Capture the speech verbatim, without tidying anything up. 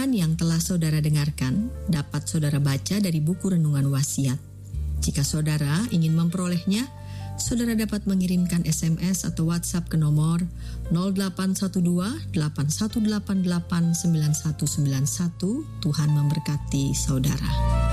renungan yang telah saudara dengarkan dapat saudara baca dari buku Renungan Wasiat. Jika saudara ingin memperolehnya, saudara dapat mengirimkan S M S atau WhatsApp ke nomor nol delapan satu dua delapan satu delapan delapan sembilan satu sembilan satu. Tuhan memberkati saudara.